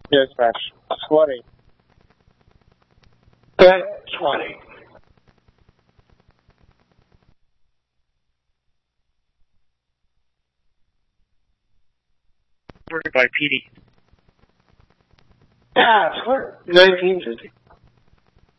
Dispatch 20. 20. Ordered by PD. Yeah, it's 1950.